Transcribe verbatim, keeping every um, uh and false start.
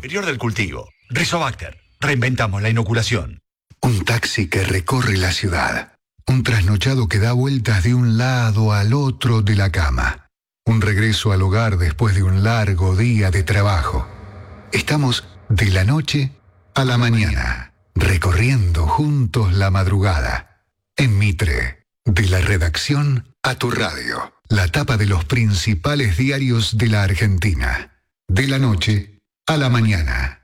interior del cultivo. Rizobacter. Reinventamos la inoculación. Un taxi que recorre la ciudad. Un trasnochado que da vueltas de un lado al otro de la cama. Un regreso al hogar después de un largo día de trabajo. Estamos de la noche a la mañana, recorriendo juntos la madrugada. En Mitre, de la redacción a tu radio. La tapa de los principales diarios de la Argentina. De la noche a la mañana.